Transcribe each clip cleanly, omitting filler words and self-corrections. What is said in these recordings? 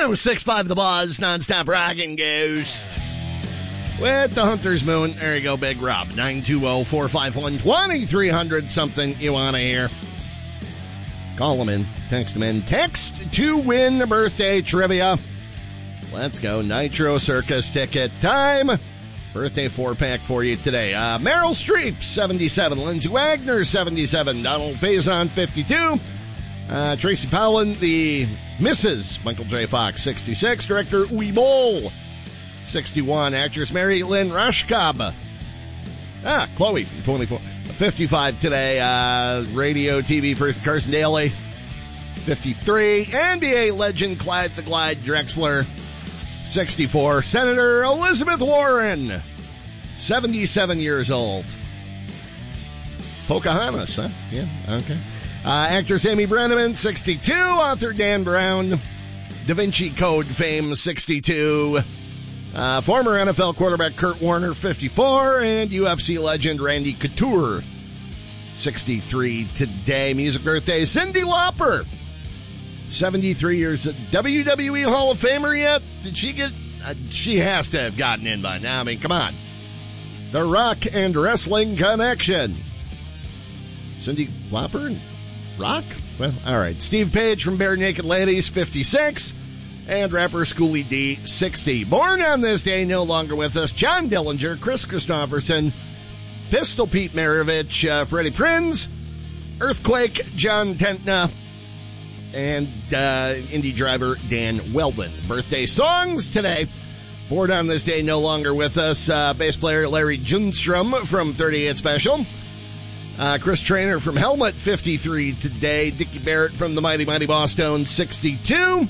106.5 The Buzz, nonstop rockin' ghost. With the Hunter's Moon. There you go, Big Rob. 920-451-2300. Something you want to hear. Call them in. Text them in. Text to win the birthday trivia. Let's go. Nitro Circus ticket time. Birthday 4-pack for you today. Meryl Streep, 77. Lindsay Wagner, 77. Donald Faison, 52. Tracy Powell, the Mrs. Michael J. Fox, 66. Director Uwe Boll, 61. Actress Mary Lynn Rashkab. Chloe, 24. 55 today. Radio, TV person Carson Daly, 53. NBA legend Clyde the Glide Drexler, 64. Senator Elizabeth Warren, 77 years old. Pocahontas, huh? Yeah, okay. Actress Amy Brenneman, 62. Author Dan Brown, Da Vinci Code fame, 62. Former NFL quarterback Kurt Warner, 54. And UFC legend Randy Couture, 63 today. Music birthday, Cyndi Lauper, 73 years. WWE Hall of Famer yet? Did she get... she has to have gotten in by now. I mean, come on. The Rock and Wrestling Connection. Cyndi Lauper and Rock? Well, all right. Steve Page from Bare Naked Ladies, 56. And rapper Schoolie D, 60. Born on this day, no longer with us, John Dillinger, Chris Christopherson, Pistol Pete Maravich, Freddie Prinze, Earthquake, John Tentna, and indie driver Dan Weldon. Birthday songs today. Born on this day, no longer with us, bass player Larry Junstrom from 38 Special. Chris Trainer from Helmet, 53 today. Dickie Barrett from the Mighty Mighty Bosstones, 62.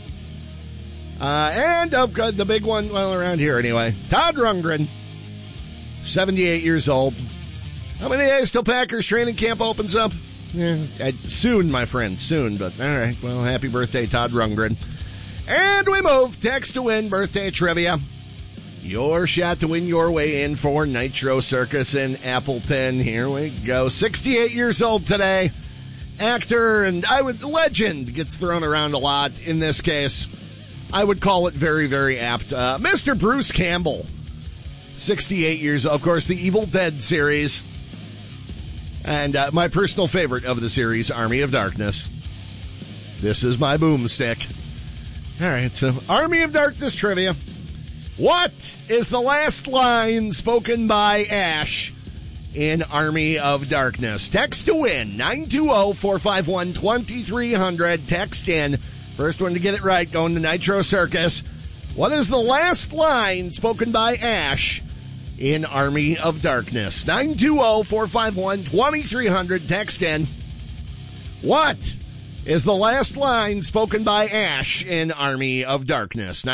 And the big one, well, around here anyway, Todd Rundgren, 78 years old. How many days till Packers training camp opens up? Yeah, soon, my friend, soon. But all right, well, happy birthday, Todd Rundgren. And we move. Text to win birthday trivia. Your shot to win your way in for Nitro Circus in Appleton. Here we go. 68 years old today. Actor and legend gets thrown around a lot in this case. I would call it very, very apt. Mr. Bruce Campbell, 68 years old. Of course, the Evil Dead series. And my personal favorite of the series, Army of Darkness. This is my boomstick. All right, so Army of Darkness trivia. What is the last line spoken by Ash in Army of Darkness? Text to win, 920-451-2300. Text in. First one to get it right, going to Nitro Circus. What is the last line spoken by Ash in Army of Darkness? 920-451-2300. Text in. What is the last line spoken by Ash in Army of Darkness?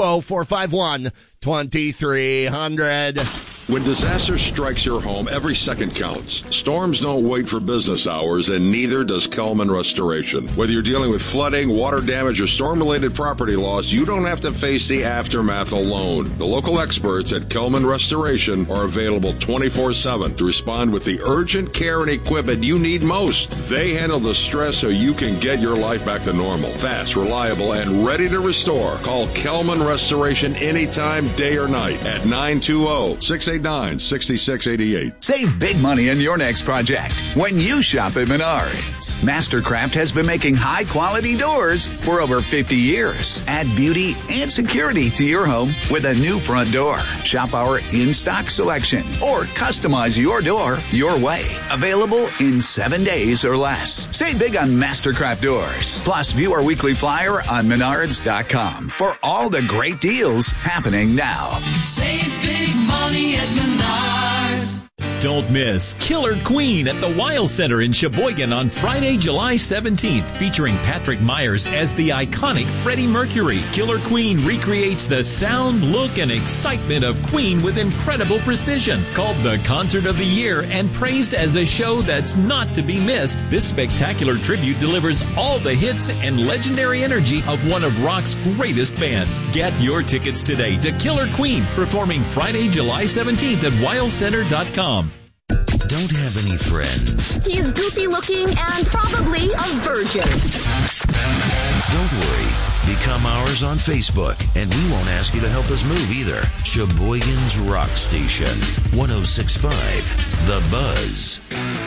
920-451-2300. When disaster strikes your home, every second counts. Storms don't wait for business hours, and neither does Kelman Restoration. Whether you're dealing with flooding, water damage, or storm-related property loss, you don't have to face the aftermath alone. The local experts at Kelman Restoration are available 24/7 to respond with the urgent care and equipment you need most. They handle the stress so you can get your life back to normal. Fast, reliable, and ready to restore. Call Kelman Restoration anytime, day or night at 920-689-6688. Save big money on your next project when you shop at Menards. Mastercraft has been making high-quality doors for over 50 years. Add beauty and security to your home with a new front door. Shop our in-stock selection or customize your door your way. Available in 7 days or less. Save big on Mastercraft doors. Plus, view our weekly flyer on Menards.com for all the great deals happening now. Save big money at Menards. Don't miss Killer Queen at the Weil Center in Sheboygan on Friday, July 17th, featuring Patrick Myers as the iconic Freddie Mercury. Killer Queen recreates the sound, look, and excitement of Queen with incredible precision. Called the Concert of the Year and praised as a show that's not to be missed, this spectacular tribute delivers all the hits and legendary energy of one of rock's greatest bands. Get your tickets today to Killer Queen, performing Friday, July 17th at WeilCenter.com. Don't have any friends. He's goofy looking and probably a virgin. Don't worry, become ours on Facebook, and we won't ask you to help us move either. Sheboygan's Rock Station, 106.5 The Buzz.